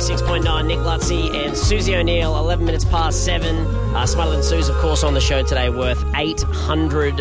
106.9, Nick Lutzy and Susie O'Neill, 11 minutes past 7. Smarter Than Suze, of course, on the show today, worth $800.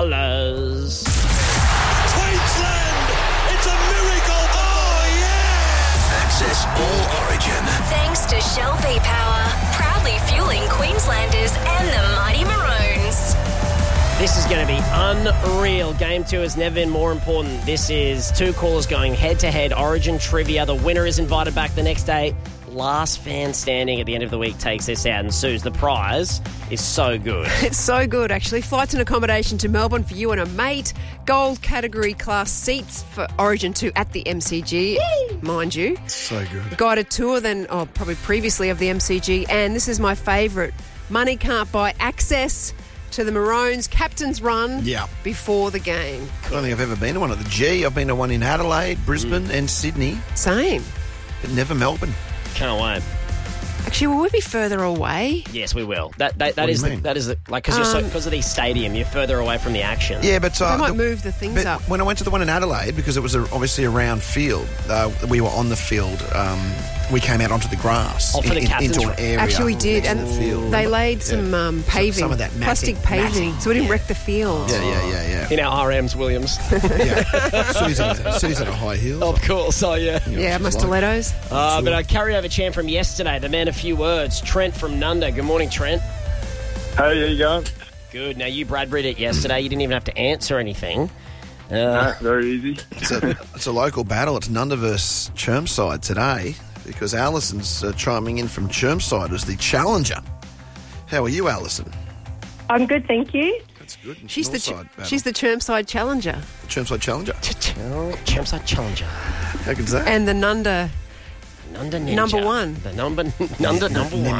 Queensland! It's a miracle! Oh, yeah! Access All Origin. Thanks to Shell V-Power, proudly fueling Queenslanders and the Mighty Maroons. This is going to be unreal. Game 2 has never been more important. This is two callers going head-to-head, Origin trivia. The winner is invited back the next day. Last fan standing at the end of the week takes this out. And Suze, the prize is so good. It's so good, actually. Flights and accommodation to Melbourne for you and a mate. Gold category class seats for Origin 2 at the MCG, mind you. So good. Guided tour probably previously of the MCG. And this is my favourite. Money can't buy access to the Maroons Captain's Run before the game. I don't think I've ever been to one at the G. I've been to one in Adelaide, Brisbane and Sydney. Same. But never Melbourne. Can't wait. Actually, will we be further away? Yes, we will. That is like because of the stadium, you're further away from the action. Yeah, but they might move the things up. When I went to the one in Adelaide, because it was obviously a round field, we were on the field. We came out onto the grass for the into an area. Actually, we did, and they laid some paving, some of that plastic paving, so we didn't wreck the field. Yeah. In our RMs, Williams. Sue's at a high heel. Of course, My stilettos. But a carryover chant from yesterday, the man of few words, Trent from Nunda. Good morning, Trent. Hey, how you going? Good. Now, you Bradbury'd it yesterday. You didn't even have to answer anything. Very easy. It's a local battle. It's Nunda versus Chermside today, because Alison's chiming in from Chermside as the challenger. How are you, Alison? I'm good, thank you. That's good. She's the Chermside challenger. The Chermside challenger? Chermside challenger. How good's that? And the Nunda ninja. Number one. The Nunda number one.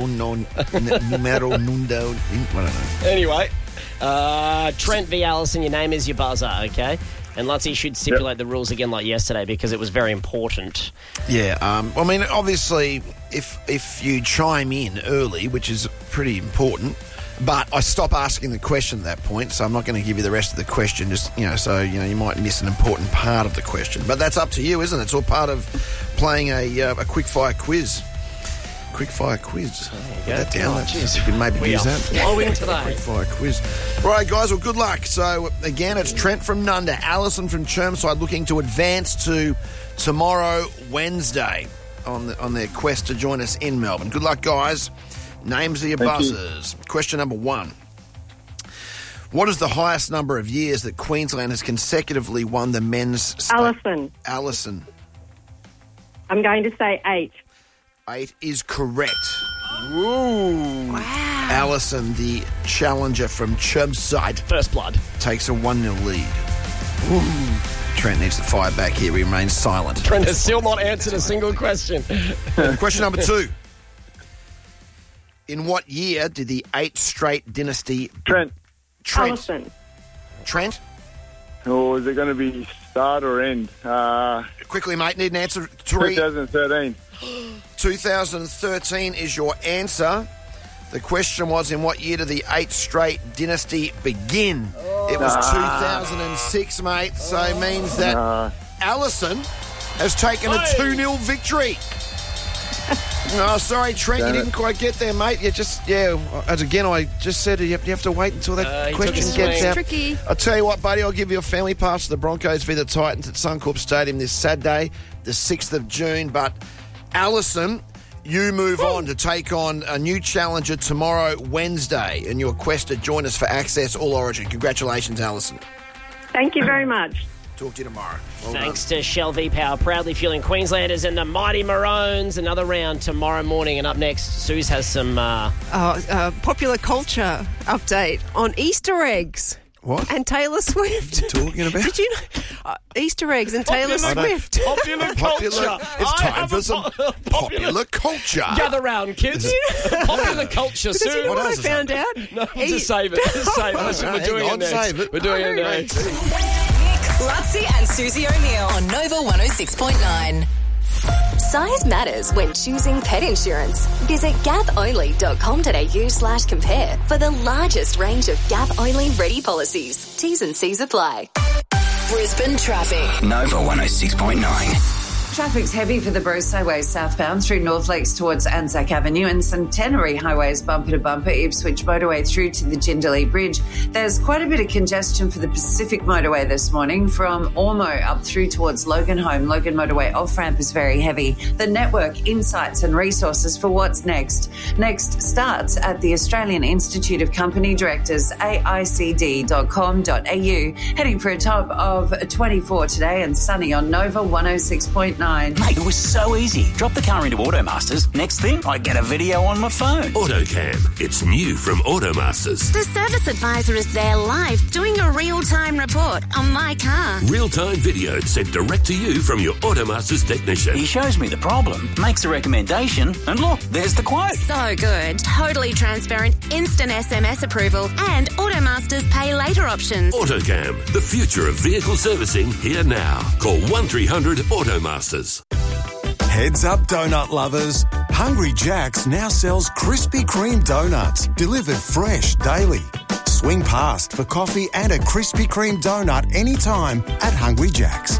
Numero nundo. I don't know. Anyway, Trent v. Alison, your name is your buzzer, okay? And Lutzy should stipulate the rules again like yesterday because it was very important. Yeah, I mean, obviously, if you chime in early, which is pretty important, but I stop asking the question at that point, so I'm not going to give you the rest of the question, you might miss an important part of the question. But that's up to you, isn't it? It's all part of playing a quickfire quiz. Quickfire quiz. Put that down. You can maybe use that. Flowing today. Quickfire quiz. Right, guys. Well, good luck. So again, it's Trent from Nunda, Alison from Chermside, looking to advance to tomorrow, Wednesday, on their quest to join us in Melbourne. Good luck, guys. Names of your buzzers. Question number 1. What is the highest number of years that Queensland has consecutively won the men's state? Alison. I'm going to say 8. 8 is correct. Ooh. Wow. Alison, the challenger from Chermside. First blood. Takes a 1-0 lead. Ooh. Trent needs to fire back here. He remains silent. Trent has still not answered a single question. Question number 2. In what year did the 8 Straight dynasty... Trent. Alison. Trent? Or is it going to be start or end? Quickly, mate. Need an answer. 3. 2013. 2013 is your answer. The question was, in what year did the 8 Straight dynasty begin? It was 2006, mate. So it means that Alison has taken a 2-0 victory. Oh, sorry, Trent, you didn't quite get there, mate. As again, I just said you have to wait until that question gets out. Tricky. I'll tell you what, buddy, I'll give you a family pass to the Broncos v the Titans at Suncorp Stadium this Saturday, the 6th of June. But, Alison, you move on to take on a new challenger tomorrow, Wednesday, in your quest to join us for Access All Origin. Congratulations, Alison. Thank you very much. Talk to you tomorrow. Thanks to Shell V-Power, proudly fueling Queenslanders and the Mighty Maroons. Another round tomorrow morning. And up next, Suze has some... popular culture update on Easter eggs. What? And Taylor Swift. What are you talking about? Did you know? Easter eggs and Taylor Swift. Popular culture. It's time for some popular culture. Gather round, kids. Popular culture Because soon. you know what I found out? No, just save it. Just save it. Listen, we're doing it next. Save it. We're doing it next. Lutzy and Susie O'Neill on Nova 106.9. Size matters when choosing pet insurance. Visit gaponly.com.au/compare for the largest range of Gap-only ready policies. T's and C's apply. Brisbane traffic. Nova 106.9. Traffic's heavy for the Bruce Highway southbound through North Lakes towards Anzac Avenue, and Centenary Highway's bumper to bumper, Ipswich Motorway through to the Jindalee Bridge. There's quite a bit of congestion for the Pacific Motorway this morning from Ormo up through towards Logan Home. Logan Motorway off-ramp is very heavy. The network, insights and resources for what's next. Next starts at the Australian Institute of Company Directors, aicd.com.au. Heading for a top of 24 today and sunny on Nova 106.9. Mate, it was so easy. Drop the car into Automasters. Next thing, I get a video on my phone. AutoCam. It's new from Automasters. The service advisor is there live doing a real-time report on my car. Real-time video sent direct to you from your Automasters technician. He shows me the problem, makes a recommendation, and look, there's the quote. So good. Totally transparent, instant SMS approval, and Automasters pay later options. AutoCam. The future of vehicle servicing here now. Call 1300 Automasters. Heads up, donut lovers. Hungry Jack's now sells Krispy Kreme donuts, delivered fresh daily. Swing past for coffee and a Krispy Kreme donut anytime at Hungry Jack's.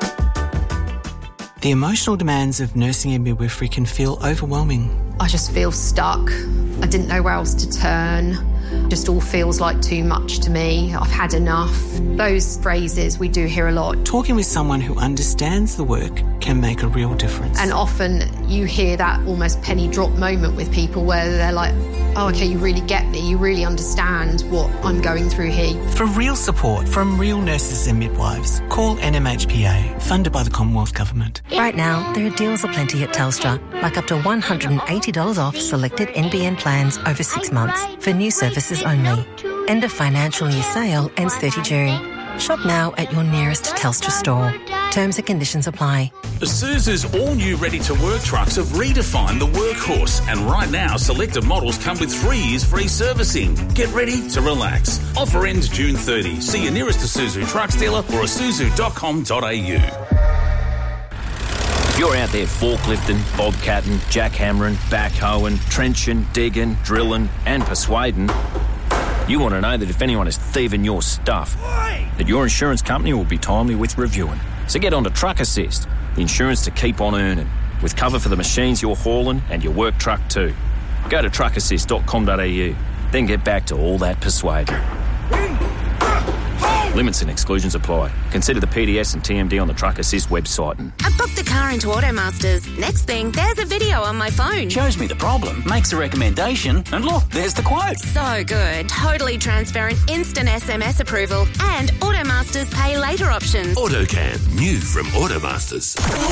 The emotional demands of nursing and midwifery can feel overwhelming. I just feel stuck. I didn't know where else to turn. Just all feels like too much to me. I've had enough. Those phrases we do hear a lot. Talking with someone who understands the work can make a real difference. And often you hear that almost penny drop moment with people where they're like, oh, okay, you really get me. You really understand what I'm going through here. For real support from real nurses and midwives, call NMHPA, funded by the Commonwealth Government. Right now, there are deals aplenty at Telstra, like up to $180 off selected NBN plans over 6 months for new services only. End of financial year sale ends 30 June. Shop now at your nearest Telstra store. Terms and conditions apply. Isuzu's all-new ready-to-work trucks have redefined the workhorse, and right now selected models come with 3 years free servicing. Get ready to relax. Offer ends June 30. See your nearest Isuzu trucks dealer or isuzu.com.au. If you're out there forklifting, bobcatting, jackhammering, backhoeing, trenching, digging, drilling and persuading, you want to know that if anyone is thieving your stuff, that your insurance company will be timely with reviewing. So get on to Truck Assist, the insurance to keep on earning, with cover for the machines you're hauling and your work truck too. Go to truckassist.com.au, then get back to all that persuading. Limits and exclusions apply. Consider the PDS and TMD on the Truck Assist website. I booked the car into Automasters. Next thing, there's a video on my phone. Shows me the problem, makes a recommendation, and look, there's the quote. So good. Totally transparent, instant SMS approval, and Automasters pay later options. AutoCam. New from Automasters.